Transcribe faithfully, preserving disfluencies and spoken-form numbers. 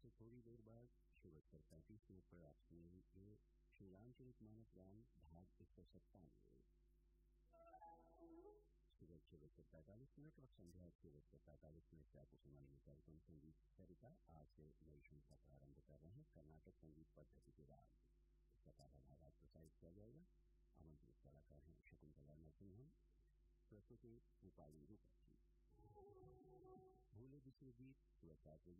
से थोड़ी देर बाद छह बजकर पैंतीस मिनट पर आप सुनेंगे श्री रामचरितमानस गान भाग एक सौ सत्तानवे। सुबह छह बजकर पैंतालीस मिनट और संध्या छह बजकर पैंतालीस मिनट से आपको सुनाएंगे कार्यक्रम संगीत सरिता। आज से नई श्रृंखला प्रारंभ कर रहे हैं कर्नाटक संगीत पद्धति के बाद। इसका पहला भाग आज प्रसारित किया जाएगा। आमंत्रित कलाकार हैं शकुंतला नरसिंहम, प्रस्तुति रूपाली रूपक की। भूले बिसरे गीत सुबह सात बजे